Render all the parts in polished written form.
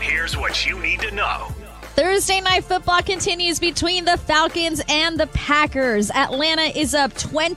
Here's what you need to know. Thursday night football continues between the Falcons and the Packers. Atlanta is up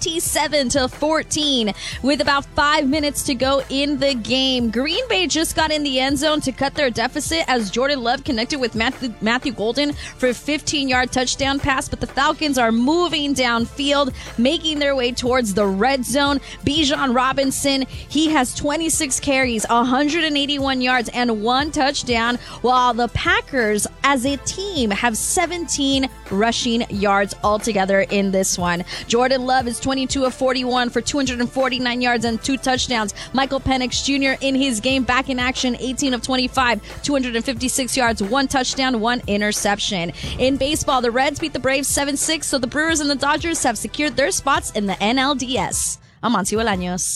27-14 with about 5 minutes to go in the game. Green Bay just got in the end zone to cut their deficit as Jordan Love connected with Matthew Golden for a 15-yard touchdown pass, but the Falcons are moving downfield, making their way towards the red zone. Bijan Robinson, he has 26 carries, 181 yards, and 1 touchdown, while the Packers, as a team, have 17 rushing yards altogether in this one. Jordan Love is 22 of 41 for 249 yards and 2 touchdowns. Michael Penix Jr. in his game back in action, 18 of 25, 256 yards, 1 touchdown, 1 interception. In baseball, the Reds beat the Braves 7-6, so the Brewers and the Dodgers have secured their spots in the NLDS. I'm Amancio Bolaños.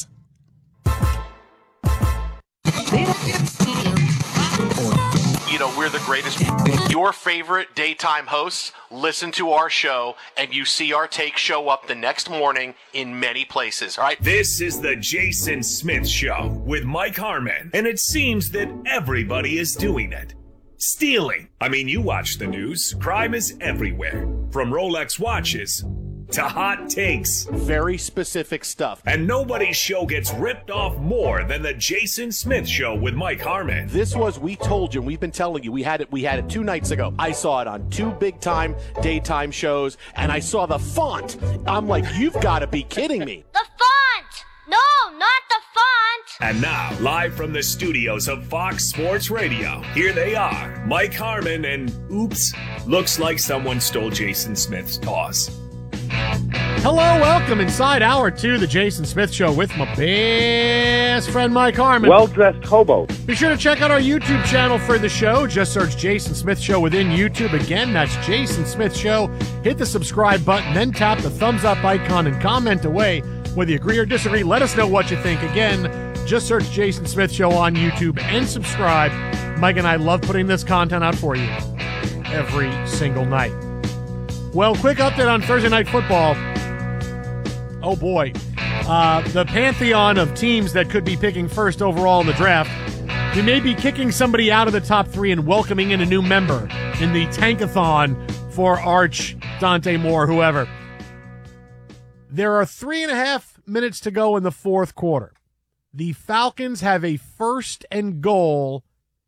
You know, we're the greatest. Your favorite daytime hosts listen to our show, and you see our take show up the next morning in many places, all right? This is the Jason Smith Show with Mike Harmon, and it seems that everybody is doing it. Stealing. I mean, you watch the news. Crime is everywhere. From Rolex watches to hot takes. Very specific stuff. And nobody's show gets ripped off more than the Jason Smith Show with Mike Harmon. This was, we told you, we've been telling you, we had it 2 nights ago. I saw it on 2 big-time daytime shows, and I saw the font. I'm like, you've got to be kidding me. The font! No, not the font! And now, live from the studios of Fox Sports Radio, here they are, Mike Harmon and, oops, looks like someone stole Jason Smith's toss. Hello, welcome inside Hour 2, the Jason Smith Show with my best friend Mike Harmon. Well-dressed hobo. Be sure to check out our YouTube channel for the show. Just search Jason Smith Show within YouTube. Again, that's Jason Smith Show. Hit the subscribe button, then tap the thumbs up icon and comment away. Whether you agree or disagree, let us know what you think. Again, just search Jason Smith Show on YouTube and subscribe. Mike and I love putting this content out for you every single night. Well, quick update on Thursday Night Football. Oh, boy. The pantheon of teams that could be picking first overall in the draft. We may be kicking somebody out of the top 3 and welcoming in a new member in the tankathon for Arch, Dante Moore, whoever. There are 3.5 minutes to go in the fourth quarter. The Falcons have a 1st and goal.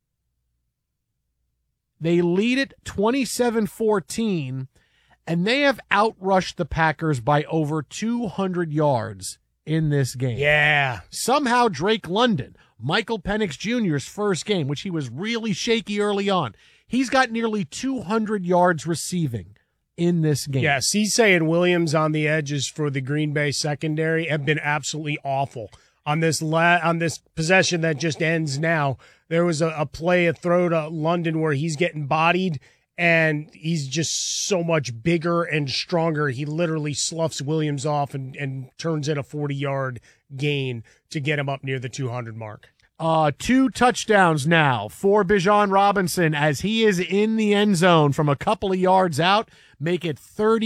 They lead it 27-14. And they have outrushed the Packers by over 200 yards in this game. Yeah. Somehow Drake London, Michael Penix Jr.'s first game, which he was really shaky early on, he's got nearly 200 yards receiving in this game. Yeah, Cisse and Williams on the edges for the Green Bay secondary have been absolutely awful. On this possession that just ends now, there was a play, a throw to London where he's getting bodied, and he's just so much bigger and stronger. He literally sloughs Williams off and turns in a 40-yard gain to get him up near the 200 mark. 2 touchdowns now for Bijan Robinson as he is in the end zone from a couple of yards out. Make it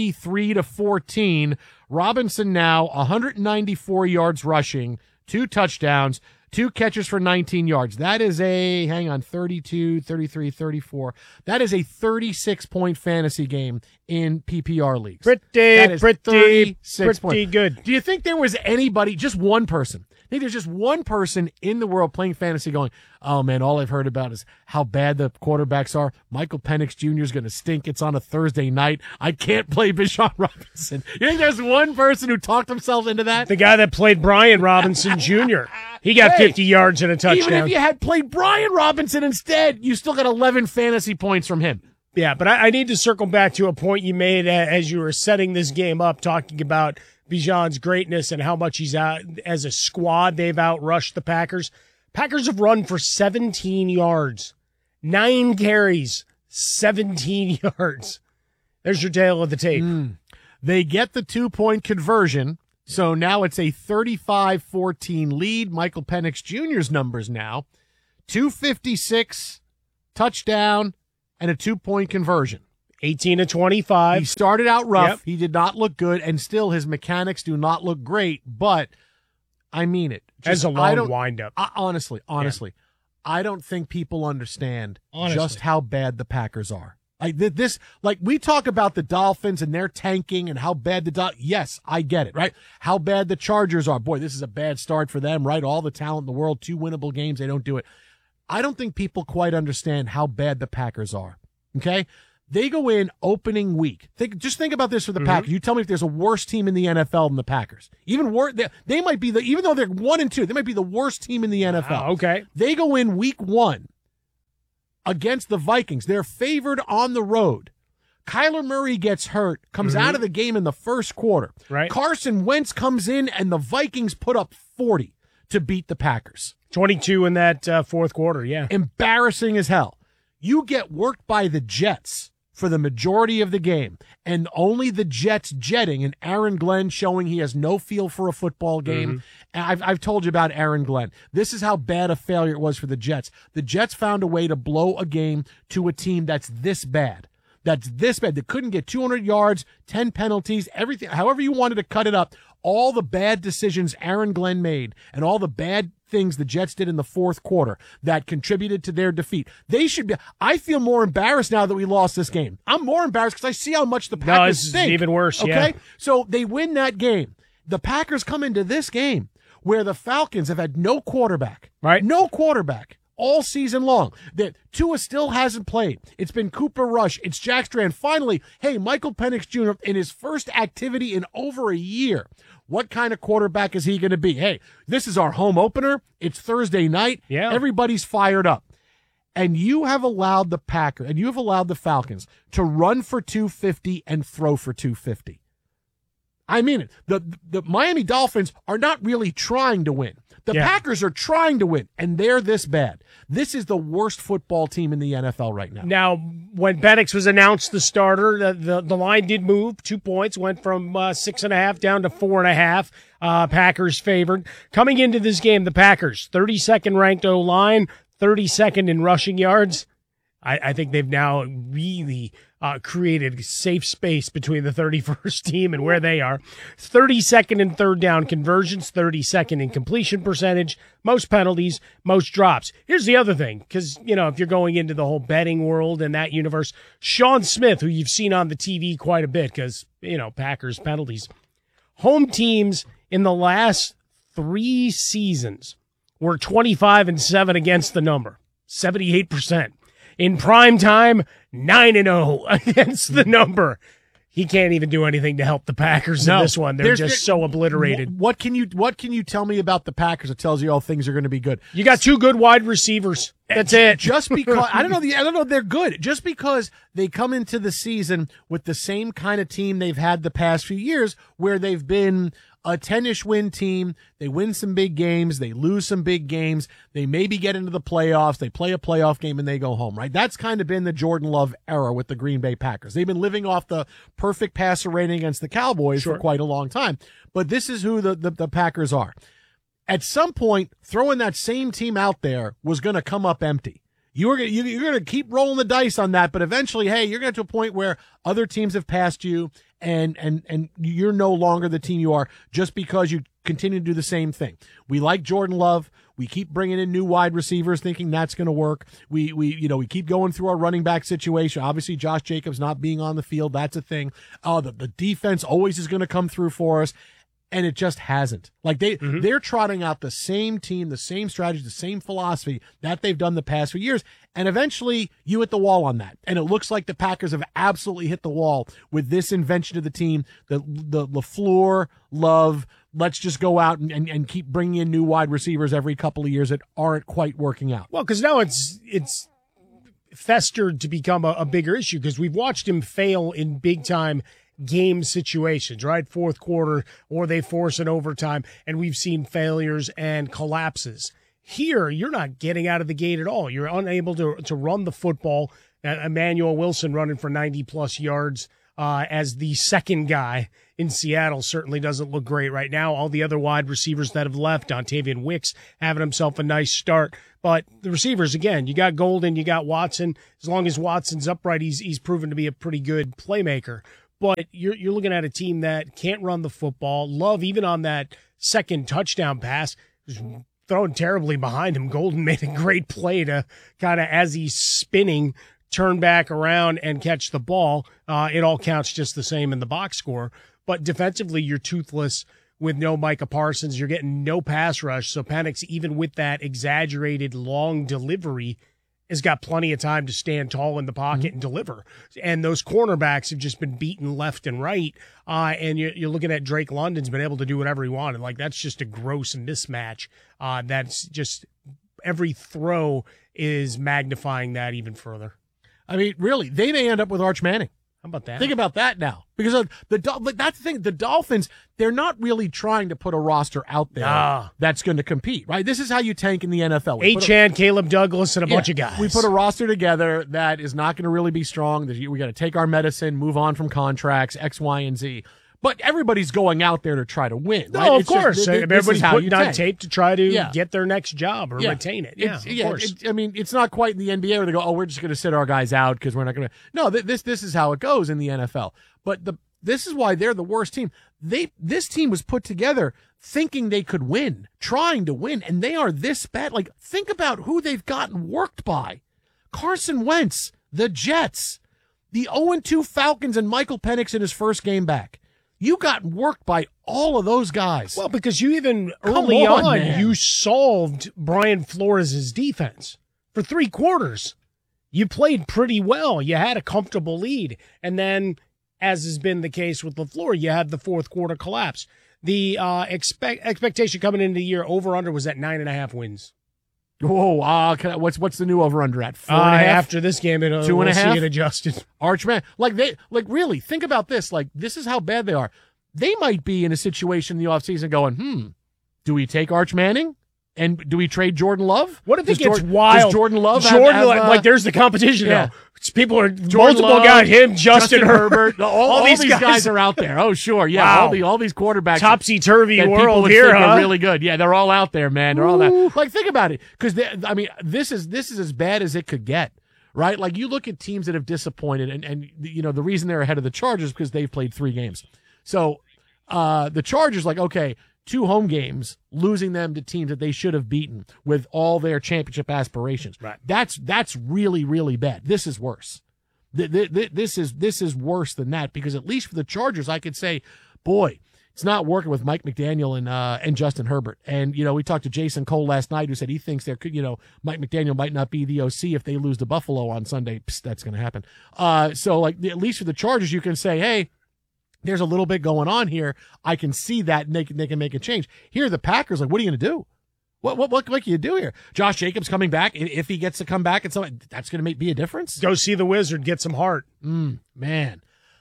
33-14. Robinson now 194 yards rushing, 2 touchdowns, 2 catches for 19 yards. That is 32, 33, 34. That is a 36-point fantasy game in PPR leagues. Pretty points. Good. Do you think there was anybody, just one person, I think there's just one person in the world playing fantasy going, oh, man, all I've heard about is how bad the quarterbacks are. Michael Penix Jr. is going to stink. It's on a Thursday night. I can't play Bijan Robinson. You think there's one person who talked himself into that? The guy that played Brian Robinson Jr. He got 50 yards and a touchdown. Even if you had played Brian Robinson instead, you still got 11 fantasy points from him. Yeah, but I need to circle back to a point you made as you were setting this game up, talking about Bijan's greatness and how much he's out as a squad. They've outrushed the Packers. Packers have run for 17 yards, 9 carries, 17 yards. There's your tail of the tape. They get the 2-point conversion, so now it's a 35-14 lead. Michael Penix Jr.'s numbers now, 256, touchdown, and a 2-point conversion. 18-25. He started out rough. Yep. He did not look good, and still his mechanics do not look great, but I mean it. As a long windup. Honestly, I don't think people understand Honestly. just how bad the Packers are. Like we talk about the Dolphins and their tanking and how bad yes, I get it, right? How bad the Chargers are. Boy, this is a bad start for them, right? All the talent in the world, 2 winnable games, they don't do it. I don't think people quite understand how bad the Packers are. Okay? They go in opening week. Just think about this for the Packers. You tell me if there's a worse team in the NFL than the Packers. Even worse, they might be even though they're 1-2, they might be the worst team in the NFL. Okay. They go in week 1 against the Vikings. They're favored on the road. Kyler Murray gets hurt, comes out of the game in the first quarter. Right. Carson Wentz comes in, and the Vikings put up 40 to beat the Packers. 22 in that fourth quarter, yeah. Embarrassing as hell. You get worked by the Jets for the majority of the game, and only the Jets jetting, and Aaron Glenn showing he has no feel for a football game. And I've told you about Aaron Glenn. This is how bad a failure it was for the Jets. The Jets found a way to blow a game to a team that's this bad. They couldn't get 200 yards, 10 penalties, everything, however you wanted to cut it up. All the bad decisions Aaron Glenn made and all the bad things the Jets did in the fourth quarter that contributed to their defeat. They should be. I feel more embarrassed now that we lost this game. I'm more embarrassed because I see how much the Packers stink. It's even worse, okay? yeah. So they win that game. The Packers come into this game where the Falcons have had no quarterback. Right. No quarterback. All season long. That Tua still hasn't played. It's been Cooper Rush. It's Jack Strand. Finally, hey, Michael Penix Jr. in his first activity in over a year. What kind of quarterback is he going to be? Hey, this is our home opener. It's Thursday night. Yeah. Everybody's fired up. And you have allowed the Packers and you have allowed the Falcons to run for 250 and throw for 250. I mean it. The Miami Dolphins are not really trying to win. The Packers are trying to win, and they're this bad. This is the worst football team in the NFL right now. Now, when Penix was announced the starter, the line did move 2 points, went from 6.5 down to 4.5. Packers favored. Coming into this game, the Packers, 32nd ranked O-line, 32nd in rushing yards. I think they've now really created safe space between the 31st team and where they are. 32nd in third down conversions, 32nd in completion percentage, most penalties, most drops. Here's the other thing, because, if you're going into the whole betting world and that universe, Sean Smith, who you've seen on the TV quite a bit because, Packers penalties. Home teams in the last 3 seasons were 25-7 against the number, 78%. In prime time, 9-0 against the number. He can't even do anything to help the Packers in this one. They're just so obliterated. What can you tell me about the Packers that tells you all things are going to be good? You got 2 good wide receivers. That's it. Just because I don't know they're good. Just because they come into the season with the same kind of team they've had the past few years, where they've been a 10-ish win team. They win some big games. They lose some big games. They maybe get into the playoffs. They play a playoff game and they go home, right? That's kind of been the Jordan Love era with the Green Bay Packers. They've been living off the perfect passer rating against the Cowboys for quite a long time. But this is who the Packers are. At some point, throwing that same team out there was going to come up empty. You're going to keep rolling the dice on that, but eventually, hey, you're going to get to a point where other teams have passed you and you're no longer the team you are just because you continue to do the same thing. We like Jordan Love. We keep bringing in new wide receivers thinking that's going to work. We keep going through our running back situation. Obviously, Josh Jacobs not being on the field, that's a thing. The defense always is going to come through for us. And it just hasn't. Like they're trotting out the same team, the same strategy, the same philosophy that they've done the past few years. And eventually you hit the wall on that. And it looks like the Packers have absolutely hit the wall with this invention of the team, the LaFleur, Love. Let's just go out and keep bringing in new wide receivers every couple of years that aren't quite working out. Well, because now it's festered to become a bigger issue because we've watched him fail in big time game situations, right? Fourth quarter, or they force an overtime, and we've seen failures and collapses. Here, you're not getting out of the gate at all. You're unable to run the football. Emmanuel Wilson running for 90-plus yards as the second guy in Seattle certainly doesn't look great right now. All the other wide receivers that have left, Dontavian Wicks having himself a nice start. But the receivers, again, you got Golden, you got Watson. As long as Watson's upright, he's proven to be a pretty good playmaker. But you're looking at a team that can't run the football. Love, even on that second touchdown pass, was thrown terribly behind him. Golden made a great play to kind of, as he's spinning, turn back around and catch the ball. It all counts just the same in the box score. But defensively, you're toothless with no Micah Parsons. You're getting no pass rush. So Penix, even with that exaggerated long delivery, has got plenty of time to stand tall in the pocket and deliver. And those cornerbacks have just been beaten left and right. And you're looking at Drake London's been able to do whatever he wanted. Like, that's just a gross mismatch. That's just every throw is magnifying that even further. I mean, really, they may end up with Arch Manning. How about that? Think about that now. Because of but that's the thing. The Dolphins, they're not really trying to put a roster out there that's going to compete, right? This is how you tank in the NFL. Achane, Caleb Douglas, and a bunch of guys. We put a roster together that is not going to really be strong. We got to take our medicine, move on from contracts, X, Y, and Z. But everybody's going out there to try to win, right? No, of course. Everybody's putting on tape to try to get their next job or retain it. Yeah, of course. I mean, it's not quite in the NBA where they go, oh, we're just going to sit our guys out because we're not going to. No, this is how it goes in the NFL. But this is why they're the worst team. This team was put together thinking they could win, trying to win, and they are this bad. Like, think about who they've gotten worked by. Carson Wentz, the Jets, the 0-2 Falcons, and Michael Penix in his first game back. You got worked by all of those guys. Well, because you even early on, you solved Brian Flores' defense for 3 quarters. You played pretty well. You had a comfortable lead. And then, as has been the case with LaFleur, you had the fourth quarter collapse. The expectation coming into the year over-under was at 9.5 wins. Whoa, what's the new over-under at? 4.5? After this game, 2.5. See it adjusted. Archman, really, think about this. Like, this is how bad they are. They might be in a situation in the offseason going, do we take Arch Manning? And do we trade Jordan Love? What if it gets wild? Does Jordan Love there's the competition, though. People are Jordan multiple Love, guys. Him, Justin Herbert. all these guys are out there. Oh, sure. Yeah. Wow. All these quarterbacks. Topsy-turvy world here, huh? Are really good. Yeah, they're all out there, man. They're all that. Like, think about it. Because, this is as bad as it could get, right? Like, you look at teams that have disappointed, and the reason they're ahead of the Chargers is because they've played 3 games. So, the Chargers, like, okay, 2 home games, losing them to teams that they should have beaten with all their championship aspirations. Right. That's really, really bad. This is worse. This is worse than that, because at least for the Chargers, I could say, boy, it's not working with Mike McDaniel and Justin Herbert. And, we talked to Jason Cole last night, who said he thinks there could, Mike McDaniel might not be the OC if they lose to Buffalo on Sunday. Psst, that's going to happen. So, like, at least for the Chargers, you can say, hey, there's a little bit going on here. I can see that, and they can make a change. Here, the Packers, like, what are you going to do? What can you do here? Josh Jacobs coming back, if he gets to come back, and that's going to be a difference. Go see the Wizard, get some heart. Man.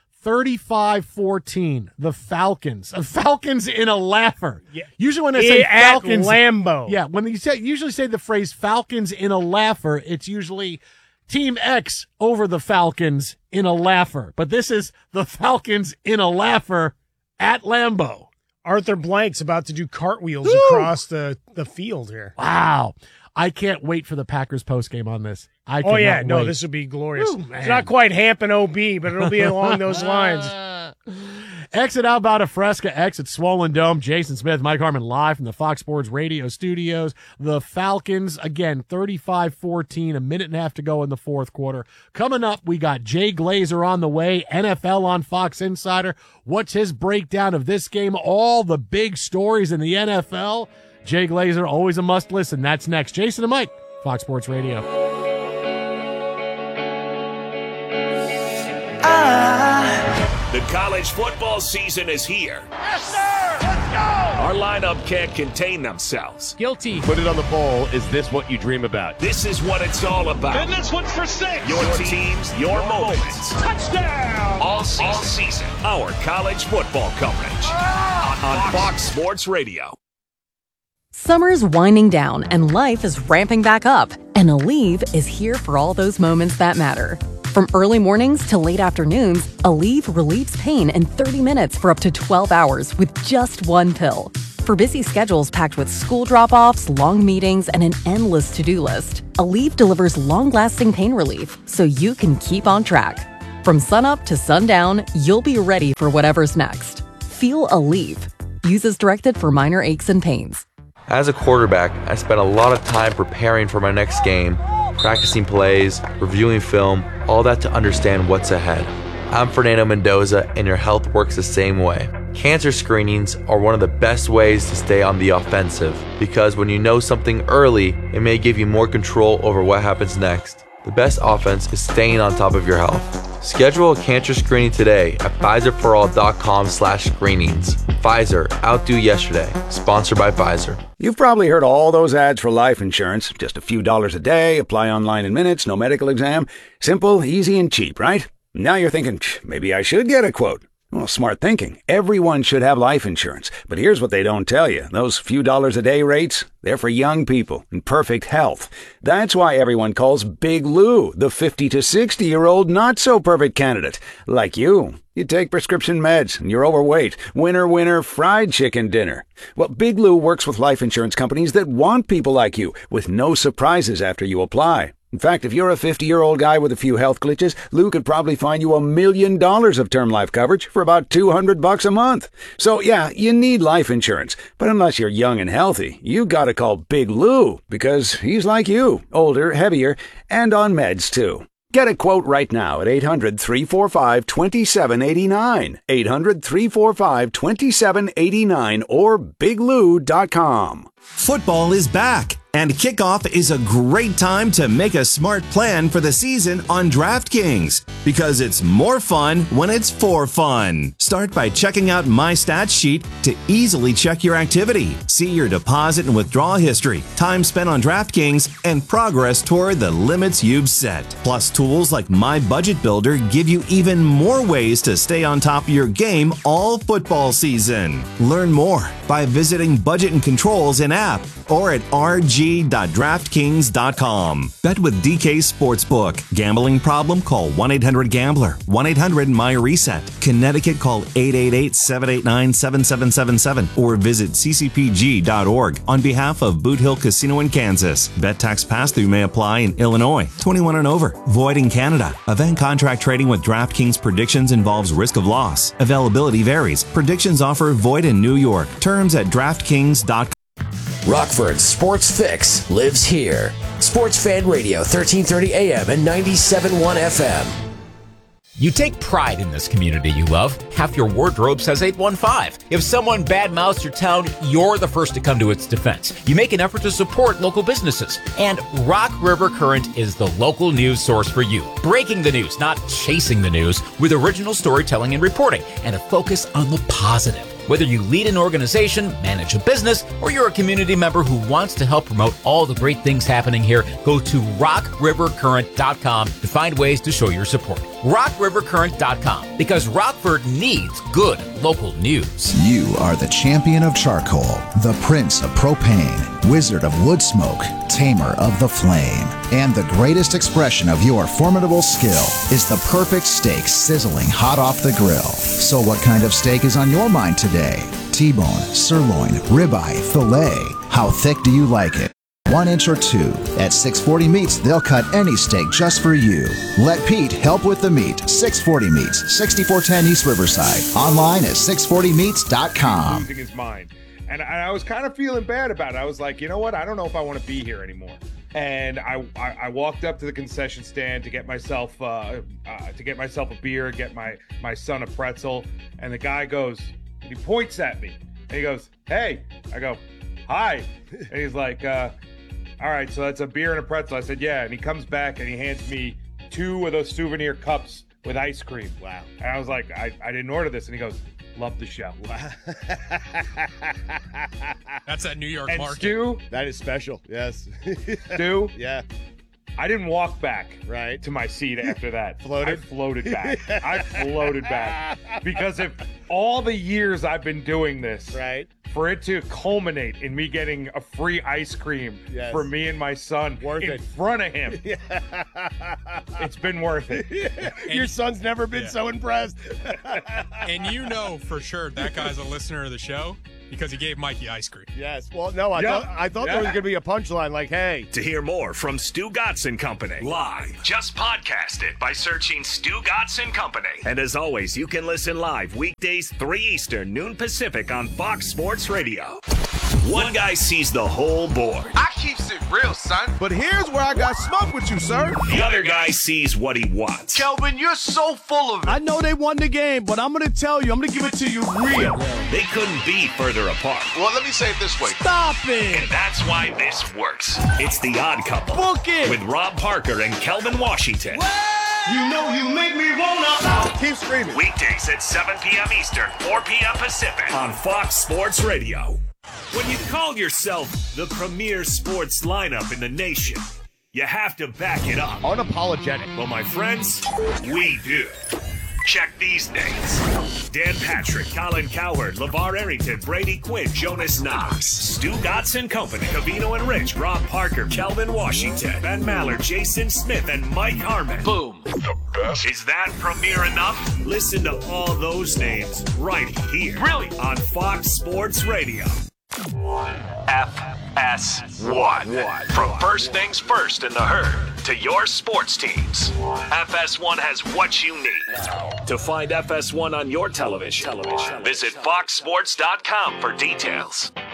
35-14, the Falcons. Falcons in a laugher. Yeah. Usually when I say Falcons, at Lambeau. Yeah, when you usually say the phrase Falcons in a laugher, it's usually Team X over the Falcons in a laugher. But this is the Falcons in a laugher at Lambeau. Arthur Blank's about to do cartwheels across the field here. Wow. I can't wait for the Packers postgame on this. Wait. This would be glorious. It's not quite Hampton OB, but it'll be along those lines. Exit outbound of Fresca, exit Swollen Dome. Jason Smith, Mike Harmon live from the Fox Sports Radio studios. The Falcons, again, 35-14, a minute and a half to go in the fourth quarter. Coming up, we got Jay Glazer on the way, NFL on Fox Insider. What's his breakdown of this game? All the big stories in the NFL. Jay Glazer, always a must listen. That's next. Jason and Mike, Fox Sports Radio. The college football season is here. Yes, sir! Let's go! Our lineup can't contain themselves. Guilty. Put it on the bowl. Is this what you dream about? This is what it's all about. And this one's for 6. Your teams, your moments. Touchdown! All season. Our college football coverage on Fox Sports Radio. Summer's winding down and life is ramping back up. And Aleve is here for all those moments that matter. From early mornings to late afternoons, Aleve relieves pain in 30 minutes for up to 12 hours with just 1 pill. For busy schedules packed with school drop-offs, long meetings, and an endless to-do list, Aleve delivers long-lasting pain relief so you can keep on track. From sunup to sundown, you'll be ready for whatever's next. Feel Aleve. Use as directed for minor aches and pains. As a quarterback, I spent a lot of time preparing for my next game, practicing plays, reviewing film, all that to understand what's ahead. I'm Fernando Mendoza, and your health works the same way. Cancer screenings are one of the best ways to stay on the offensive, because when you know something early, it may give you more control over what happens next. The best offense is staying on top of your health. Schedule a cancer screening today at Pfizerforall.com/screenings. Pfizer, outdo yesterday. Sponsored by Pfizer. You've probably heard all those ads for life insurance. Just a few dollars a day, apply online in minutes, no medical exam. Simple, easy, and cheap, right? Now you're thinking, maybe I should get a quote. Well, smart thinking. Everyone should have life insurance. But here's what they don't tell you. Those few dollars a day rates, they're for young people in perfect health. That's why everyone calls Big Lou the 50 to 60-year-old not-so-perfect candidate. Like you. You take prescription meds and you're overweight. Winner, winner, fried chicken dinner. Well, Big Lou works with life insurance companies that want people like you, with no surprises after you apply. In fact, if you're a 50-year-old guy with a few health glitches, Lou could probably find you $1 million of term life coverage for about $200 a month. So yeah, you need life insurance. But unless you're young and healthy, you gotta call Big Lou, because he's like you, older, heavier, and on meds too. Get a quote right now at 800-345-2789. 800-345-2789 or biglou.com. Football is back, and kickoff is a great time to make a smart plan for the season on DraftKings, because it's more fun when it's for fun. Start by checking out My Stats Sheet to easily check your activity, see your deposit and withdrawal history, time spent on DraftKings, and progress toward the limits you've set. Plus, tools like My Budget Builder give you even more ways to stay on top of your game all football season. Learn more by visiting Budget and Controls in app or at rg.draftkings.com. Bet with DK Sportsbook. Gambling problem? Call 1-800-GAMBLER. 1-800-MY-RESET. Connecticut, call 888-789-7777 or visit ccpg.org on behalf of Boot Hill Casino in Kansas. Bet tax pass-through may apply in Illinois. 21 and over. Void in Canada. Event contract trading with DraftKings predictions involves risk of loss. Availability varies. Predictions offer void in New York. Terms at DraftKings.com. Rockford's Sports Fix lives here. Sports Fan Radio, 1330 AM and 97.1 FM. You take pride in this community you love. Half your wardrobe says 815. If someone badmouths your town, you're the first to come to its defense. You make an effort to support local businesses. And Rock River Current is the local news source for you. Breaking the news, not chasing the news, with original storytelling and reporting, and a focus on the positive. Whether you lead an organization, manage a business, or you're a community member who wants to help promote all the great things happening here, go to rockrivercurrent.com to find ways to show your support. rockrivercurrent.com, because Rockford needs good local news. You are the champion of charcoal, the prince of propane, wizard of wood smoke, tamer of the flame. And the greatest expression of your formidable skill is the perfect steak sizzling hot off the grill. So what kind of steak is on your mind today? T-bone, sirloin, ribeye, filet. How thick do you like it? 1 inch or 2. At 640 Meats, they'll cut any steak just for you. Let Pete help with the meat. 640 Meats, 6410 East Riverside. Online at 640meats.com. Losing his mind. And I was kind of feeling bad about it. I was like, you know what? I don't know if I want to be here anymore. And I walked up to the concession stand to get myself a beer, get my son a pretzel. And the guy goes, he points at me. And he goes, hey. I go, hi. And he's like, all right, so that's a beer and a pretzel. I said, yeah. And he comes back and he hands me 2 of those souvenir cups with ice cream. Wow. And I was like, I didn't order this. And he goes, love the show. Wow. That's that New York and market. Stu, That is special. Yes. Stu, Yeah. I didn't walk back Right. to my seat after that. Floated? I floated back. I floated back. Because if all the years I've been doing this, Right. for it to culminate in me getting a free ice cream Yes. for me and my son in front of him, it's been worth it. Your son's never been so impressed. And you know for sure that guy's a listener of the show because he gave Mikey ice cream. Yes. Well, no, I thought there was going to be a punchline like, hey. To hear more from Stu Gotson Company live, just podcast it by searching Stu Gotson Company. And as always, you can listen live weekdays 3 Eastern, noon Pacific on Fox Sports Radio. One guy sees the whole board. I keeps it real, son. But here's where I got smoked with you, sir. The other guy sees what he wants. Kelvin, you're so full of it. I know they won the game, but I'm going to tell you, I'm going to give it to you real. They couldn't be further apart. Well, let me say it this way. Stop it. And that's why this works. It's The Odd Couple. Book it. With Rob Parker and Kelvin Washington. You know you make me wanna. Keep screaming. Weekdays at 7 p.m. Eastern, 4 p.m. Pacific on Fox Sports Radio. When you call yourself the premier sports lineup in the nation, you have to back it up. Unapologetic. Well, my friends, we do. Check these names. Dan Patrick, Colin Cowherd, LeVar Arrington, Brady Quinn, Jonas Knox, Stu Gatz and Company, Covino and Rich, Rob Parker, Kelvin Washington, Ben Maller, Jason Smith, and Mike Harmon. Boom. The best. Is that premier enough? Listen to all those names right here. Really? On Fox Sports Radio. FS1. From first things first in the herd to your sports teams, FS1 has what you need. To find FS1 on your television, visit foxsports.com for details.